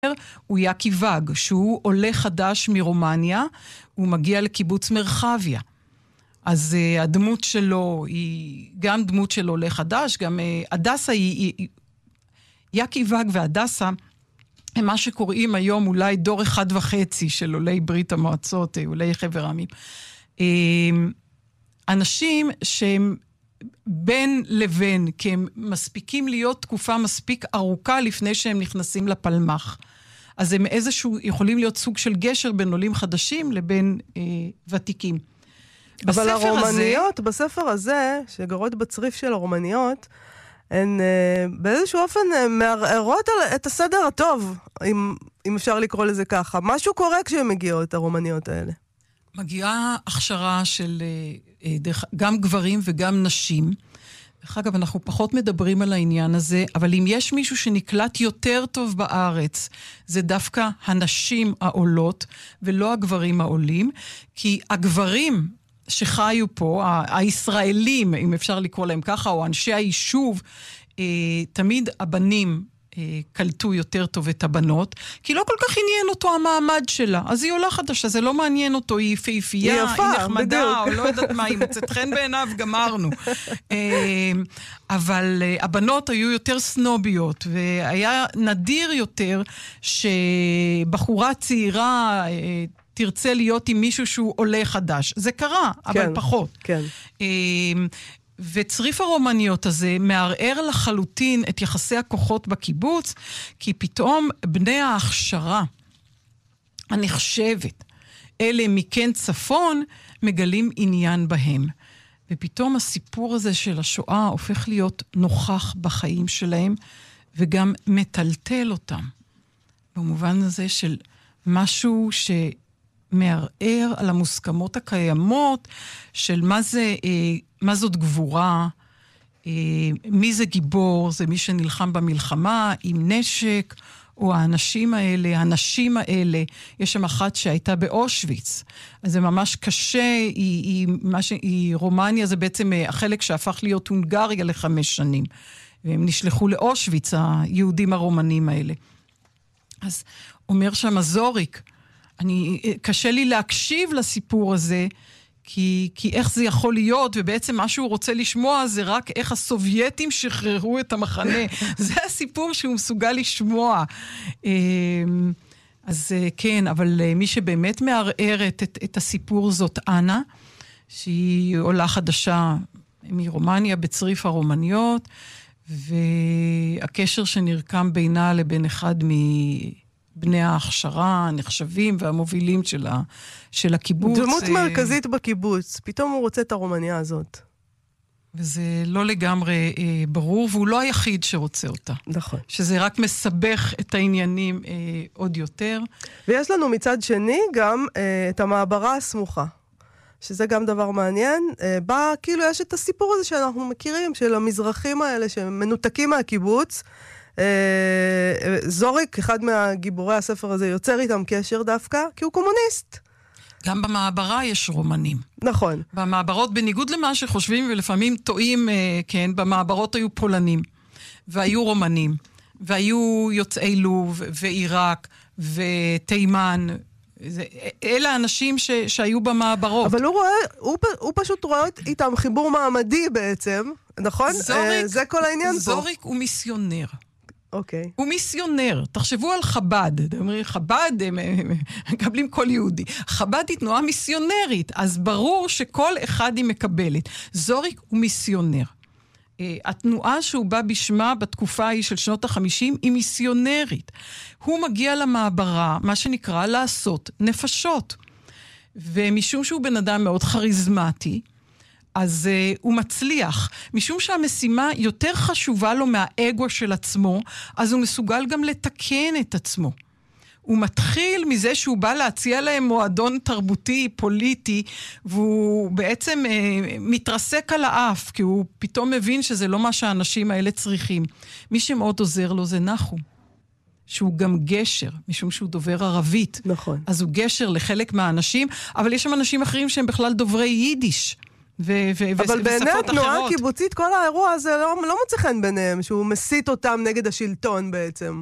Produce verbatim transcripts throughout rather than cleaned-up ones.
הוא יקי וג, שהוא עולה חדש מרומניה, הוא מגיע לקיבוץ מרחביה. אז uh, הדמות שלו היא גם דמות של עולה חדש, גם uh, הדסה היא, היא... יקי וג והדסה הם מה שקוראים היום אולי דור אחד וחצי של עולי ברית המועצות, עולי חבר העמים. Uh, אנשים שהם בין לבין, כי הם מספיקים להיות תקופה מספיק ארוכה לפני שהם נכנסים לפלמח. אז הם איזשהו, יכולים להיות סוג של גשר בין עולים חדשים לבין אה, ותיקים. אבל הרומניות, הזה, בספר הזה, שגרות בצריף של הרומניות, הן אה, באיזשהו אופן אה, מערערות על, את הסדר הטוב, אם, אם אפשר לקרוא לזה ככה. משהו קורה כשהן מגיעות, הרומניות האלה. מגיעה הכשרה של אה, דרך, גם גברים וגם נשים. דרך אגב, אנחנו פחות מדברים על העניין הזה, אבל אם יש מישהו שנקלט יותר טוב בארץ, זה דווקא הנשים העולות, ולא הגברים העולים, כי הגברים שחיו פה, ה- הישראלים, אם אפשר לקרוא להם ככה, או אנשי היישוב, אה, תמיד הבנים, קלטו יותר טוב את הבנות, כי לא כל כך עניין אותו המעמד שלה. אז היא עולה חדשה, זה לא מעניין אותו, היא יפהפייה, היא, יפה, היא נחמדה, בדיוק. או לא יודעת מה, היא מוצאת חן בעיניו, גמרנו. אבל הבנות היו יותר סנוביות, והיה נדיר יותר שבחורה צעירה תרצה להיות עם מישהו שהוא עולה חדש. זה קרה, אבל כן, פחות. כן. וצריף הרומניות הזה מערער לחלוטין את יחסי הכוחות בקיבוץ, כי פתאום בני ההכשרה הנחשבת, אלה מכן צפון, מגלים עניין בהם. ופתאום הסיפור הזה של השואה הופך להיות נוכח בחיים שלהם, וגם מטלטל אותם. במובן הזה של משהו ש... מערער על המוסכמות הקיימות של מה זה, מה זאת גבורה, מי זה גיבור, זה מי שנלחם במלחמה עם נשק, או האנשים האלה, הנשים האלה. יש שם אחת שהייתה באושוויץ, אז זה ממש קשה, היא, היא, מה ש... היא, רומניה זה בעצם החלק שהפך להיות הונגריה לחמש שנים, והם נשלחו לאושוויץ, היהודים הרומנים האלה. אז אומר שם זוריק, אני, קשה לי להקשיב לסיפור הזה, כי, כי איך זה יכול להיות, ובעצם מה שהוא רוצה לשמוע זה רק איך הסובייטים שחררו את המחנה. זה הסיפור שהוא מסוגל לשמוע. אז כן, אבל מי שבאמת מערערת את, את הסיפור זאת אנה, שהיא עולה חדשה מרומניה בצריף הרומניות, והקשר שנרקם בינה לבין אחד מ... בני ההכשרה, הנחשבים והמובילים של, ה, של הקיבוץ. דמות מרכזית בקיבוץ, פתאום הוא רוצה את הרומניה הזאת. וזה לא לגמרי אה, ברור, והוא לא היחיד שרוצה אותה. נכון. שזה רק מסבך את העניינים אה, עוד יותר. ויש לנו מצד שני גם אה, את המעברה הסמוכה, שזה גם דבר מעניין. אה, בה כאילו יש את הסיפור הזה שאנחנו מכירים, של המזרחים האלה שמנותקים מהקיבוץ, זוריק, אחד מהגיבורי הספר הזה, יוצר איתם קשר דווקא, כי הוא קומוניסט. גם במעברה יש רומנים. נכון. במעברות, בניגוד למה שחושבים ולפעמים טועים, כן, במעברות היו פולנים, והיו רומנים, והיו יוצאי לוב, ועיראק, ותימן, אלה האנשים ש, שהיו במעברות. אבל הוא רואה, הוא, הוא פשוט רואה איתם חיבור מעמדי בעצם, נכון? זוריק, זה כל העניין פה. זוריק הוא מיסיונר. אוקיי. הוא מיסיונר. תחשבו על חב"ד. אתם אומרים, חב"ד, הם מקבלים כל יהודי. חב"ד היא תנועה מיסיונרית, אז ברור שכל אחד היא מקבלת. זוריק הוא מיסיונר. התנועה שהוא בא בשמה בתקופה ההיא של שנות החמישים היא מיסיונרית. הוא מגיע למעברה, מה שנקרא לעשות נפשות. ומשום שהוא בן אדם מאוד חריזמטי, אז uh, הוא מצליח. משום שהמשימה יותר חשובה לו מהאגו של עצמו, אז הוא מסוגל גם לתקן את עצמו. הוא מתחיל מזה שהוא בא להציע להם מועדון תרבותי, פוליטי, והוא בעצם אה, מתרסק על האף, כי הוא פתאום מבין שזה לא מה שהאנשים האלה צריכים. מי שמאוד עוזר לו זה נחום, שהוא גם גשר, משום שהוא דובר ערבית. נכון. אז הוא גשר לחלק מהאנשים, אבל יש שם אנשים אחרים שהם בכלל דוברי יידיש. ו- ו- אבל בעיני התנועה אחרות. הקיבוצית, כל האירוע הזה לא, לא מוצא חן ביניהם, שהוא מסית אותם נגד השלטון בעצם.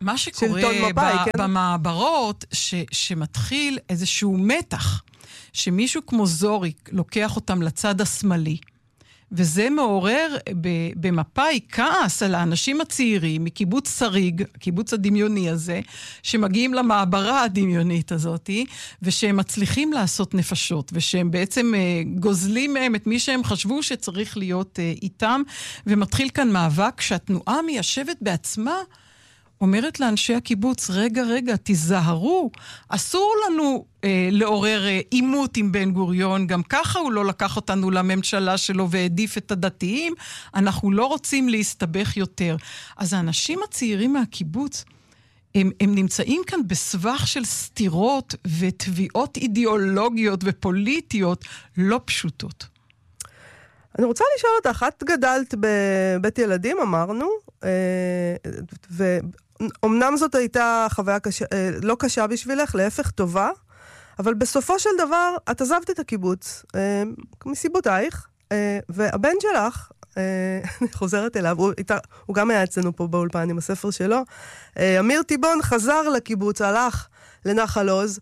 מה שקורה מפאי, ב- כן? במעברות, ש- שמתחיל איזשהו מתח, שמישהו כמו זוריק לוקח אותם לצד השמאלי, וזה מעורר ב- במפאי כעס על האנשים הצעירים מקיבוץ שריג, הקיבוץ הדמיוני הזה, שמגיעים למעברה הדמיונית הזאת, ושהם מצליחים לעשות נפשות, ושהם בעצם אה, גוזלים מהם את מי שהם חשבו שצריך להיות אה, איתם, ומתחיל כאן מאבק שהתנועה מיישבת בעצמה, אומרת לאנשי הקיבוץ, רגע, רגע, תיזהרו, אסור לנו אה, לעורר אה, עימות עם בן גוריון, גם ככה הוא לא לקח אותנו לממשלה שלו והעדיף את הדתיים, אנחנו לא רוצים להסתבך יותר. אז האנשים הצעירים מהקיבוץ, הם, הם נמצאים כאן בסבך של סתירות ותביעות אידיאולוגיות ופוליטיות לא פשוטות. אני רוצה לשאול אותך, את גדלת בבית ילדים, אמרנו, ו... אמנם זאת הייתה חוויה קשה, לא קשה בשבילך, להפך טובה, אבל בסופו של דבר את עזבת את הקיבוץ, מסיבותייך, והבן שלך, אני חוזרת אליו, הוא, הוא גם היה אצלנו פה באולפן עם הספר שלו, אמיר טיבון חזר לקיבוץ, הלך לנחל עוז,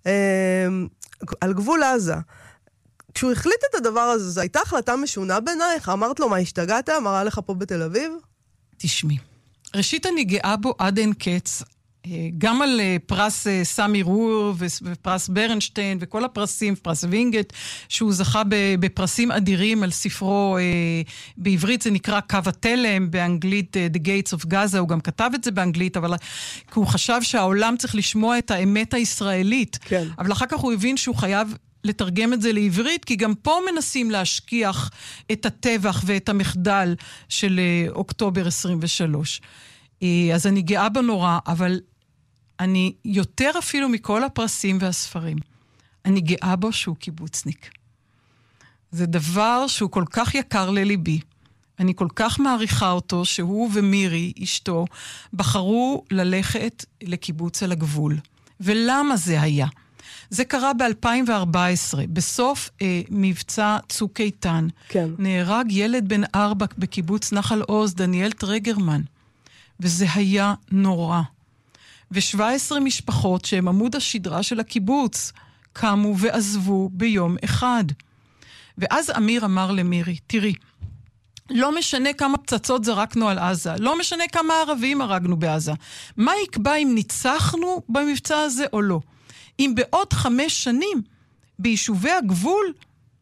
על גבול עזה. כשהוא החליט את הדבר הזה, זו הייתה החלטה משונה בעינייך? אמרת לו, מה השתגעת? אמרה לך פה בתל אביב? תשמעי. ראשית אני גאה בו עד אין קץ, גם על פרס סמי רור ופרס ברנשטיין וכל הפרסים, פרס וינגט, שהוא זכה בפרסים אדירים על ספרו, בעברית זה נקרא קו התלם, באנגלית The Gates of Gaza, הוא גם כתב את זה באנגלית, אבל כי הוא חשב שהעולם צריך לשמוע את האמת הישראלית, כן. אבל אחר כך הוא הבין שהוא חייב לתרגם את זה לעברית, כי גם פה מנסים להשכיח את הטבח ואת המחדל של אוקטובר עשרים ושלוש. אז אני גאה בנורא, אבל אני יותר אפילו מכל הפרסים והספרים. אני גאה בו שהוא קיבוצניק. זה דבר שהוא כל כך יקר לליבי. אני כל כך מעריכה אותו שהוא ומירי, אשתו, בחרו ללכת לקיבוץ על הגבול. ולמה זה היה? זה קרה ב-אלפיים וארבע עשרה, בסוף אה, מבצע צוק איתן. כן. נהרג ילד בן ארבע בקיבוץ נחל עוז, דניאל טרגרמן. וזה היה נורא. ו-שבע עשרה משפחות שהם עמוד השדרה של הקיבוץ, קמו ועזבו ביום אחד. ואז אמיר אמר למירי, תראי, לא משנה כמה פצצות זרקנו על עזה, לא משנה כמה ערבים הרגנו בעזה. מה יקבע אם ניצחנו במבצע הזה או לא? אם בעוד חמש שנים ביישובי הגבול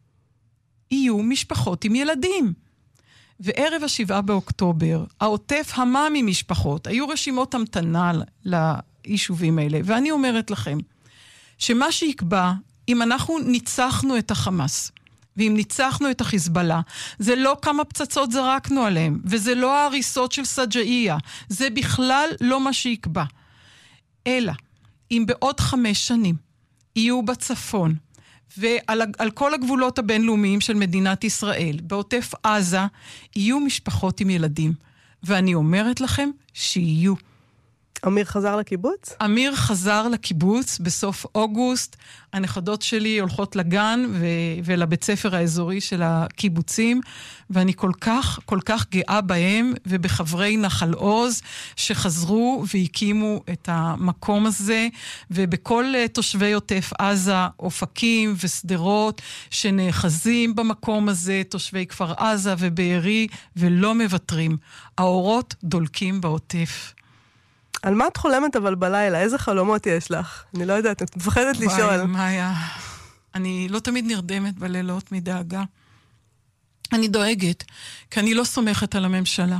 יהיו משפחות עם ילדים. וערב השבעה באוקטובר, העוטף המה ממשפחות, היו רשימות המתנה ליישובים האלה. ואני אומרת לכם, שמה שיקבע, אם אנחנו ניצחנו את החמאס, ואם ניצחנו את החיזבאללה, זה לא כמה פצצות זרקנו עליהם, וזה לא ההריסות של סג'איה, זה בכלל לא מה שיקבע. אלא, אם בעוד חמש שנים יהיו בצפון, ועל על כל הגבולות הבינלאומיים של מדינת ישראל, בעוטף עזה, יהיו משפחות עם ילדים. ואני אומרת לכם שיהיו. אמיר חזר לקיבוץ? אמיר חזר לקיבוץ בסוף אוגוסט. הנכדות שלי הולכות לגן ו- ולבית ספר האזורי של הקיבוצים, ואני כל כך, כל כך גאה בהם ובחברי נחל עוז שחזרו והקימו את המקום הזה, ובכל תושבי עוטף עזה, אופקים וסדרות שנאחזים במקום הזה, תושבי כפר עזה ובארי, ולא מוותרים. האורות דולקים בעוטף. על מה את חולמת אבל בלילה? איזה חלומות יש לך? אני לא יודעת, את מפחדת לשאול. וואי, מאיה, אני לא תמיד נרדמת בלילות מדאגה. אני דואגת, כי אני לא סומכת על הממשלה.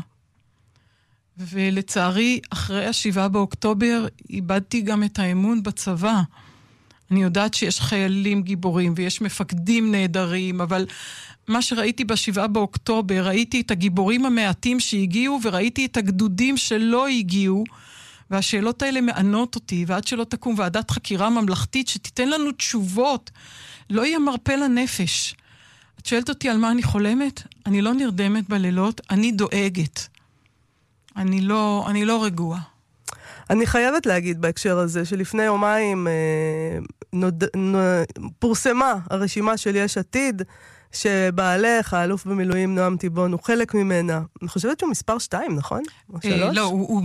ולצערי, אחרי השבעה באוקטובר, איבדתי גם את האמון בצבא. אני יודעת שיש חיילים גיבורים ויש מפקדים נהדרים, אבל מה שראיתי בשבעה באוקטובר, ראיתי את הגיבורים המעטים שהגיעו, וראיתי את הגדודים שלא הגיעו, והשאלות האלה מענות אותי, ועד שלא תקום ועדת חקירה ממלכתית שתיתן לנו תשובות, לא יהיה מרפא לנפש. את שואלת אותי על מה אני חולמת? אני לא נרדמת בלילות, אני דואגת. אני לא, אני לא רגועה. אני חייבת להגיד בהקשר הזה, שלפני יומיים אה, נוד, נ, פורסמה הרשימה של יש עתיד, שבעלך, האלוף במילואים נועם תיבון, הוא חלק ממנה. אני חושבת שהוא מספר שתיים, נכון? או שלוש? לא, הוא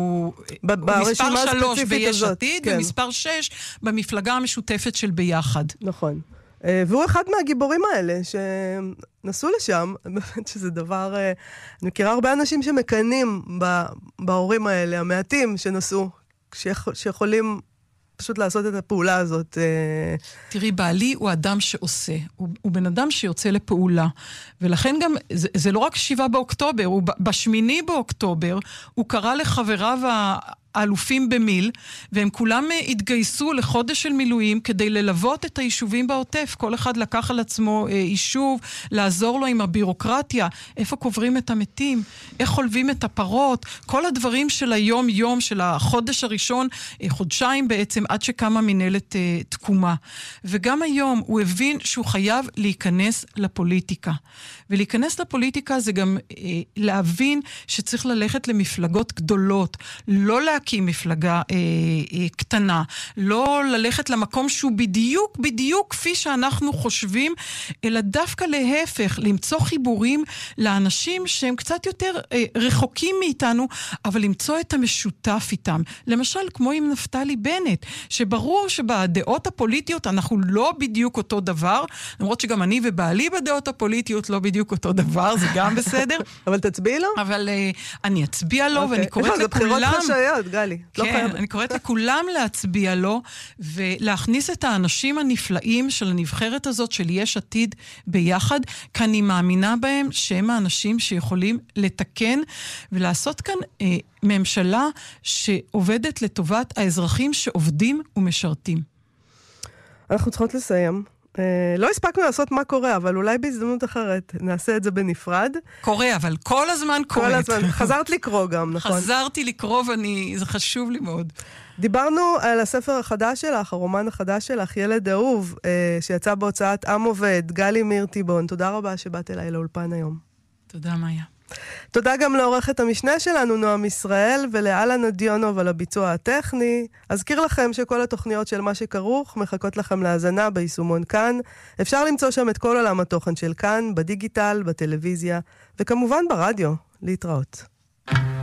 מספר שלוש ביש עתיד, ומספר שש במפלגה המשותפת של ביחד. נכון. והוא אחד מהגיבורים האלה שנסעו לשם, באמת שזה דבר, אני מכירה הרבה אנשים שמקנים בהורים האלה, המעטים שנסעו, שיכולים פשוט לעשות את הפעולה הזאת. תראי, בעלי הוא אדם שעושה, הוא, הוא בן אדם שיוצא לפעולה, ולכן גם, זה, זה לא רק שבעה באוקטובר, הוא בשמיני באוקטובר, הוא קרא לחבריו האלופים במיל, והם כולם התגייסו לחודש של מילואים כדי ללוות את היישובים בעוטף. כל אחד לקח על עצמו יישוב, לעזור לו עם הבירוקרטיה, איפה קוברים את המתים, איך חולבים את הפרות, כל הדברים של היום יום, של החודש הראשון, חודשיים בעצם, עד שקמה מנהלת תקומה. וגם היום הוא הבין שהוא חייב להיכנס לפוליטיקה. ולהיכנס לפוליטיקה זה גם להבין שצריך ללכת למפלגות גדולות, לא להקים מפלגה אה, אה, קטנה, לא ללכת למקום שהוא בדיוק, בדיוק כפי שאנחנו חושבים, אלא דווקא להפך, למצוא חיבורים לאנשים שהם קצת יותר אה, רחוקים מאיתנו, אבל למצוא את המשותף איתם. למשל, כמו עם נפתלי בנט, שברור שבדעות הפוליטיות אנחנו לא בדיוק אותו דבר, למרות שגם אני ובעלי בדעות הפוליטיות לא בדיוק אותו דבר, זה גם בסדר. אבל תצביעי לו? אבל uh, אני אצביע לו, ואני קוראת לכולם... זה בחירות חשאיות, גלי. כן, אני קוראת לכולם להצביע לו, ולהכניס את האנשים הנפלאים של הנבחרת הזאת, של יש עתיד ביחד, כי אני מאמינה בהם שהם האנשים שיכולים לתקן, ולעשות כאן אה, ממשלה שעובדת לטובת האזרחים שעובדים ומשרתים. אנחנו צריכות לסיים. Uh, לא הספקנו לעשות מה קורה, אבל אולי בהזדמנות אחרת נעשה את זה בנפרד. קורה, אבל כל הזמן קורה. כל הזמן. חזרת לקרוא גם, נכון? חזרתי לקרוא, ואני, זה חשוב לי מאוד. דיברנו על הספר החדש שלך, הרומן החדש שלך, ילד אהוב, uh, שיצא בהוצאת עם עובד, גלי מיר תיבון. תודה רבה שבאת אליי לאולפן היום. תודה, מאיה. תודה גם לעורכת המשנה שלנו, נועם ישראל, ולאלנה דיונוב על הביצוע הטכני. אזכיר לכם שכל התוכניות של מה שכרוך מחכות לכם להאזנה ביישומון כאן. אפשר למצוא שם את כל עולם התוכן של כאן, בדיגיטל, בטלוויזיה, וכמובן ברדיו. להתראות.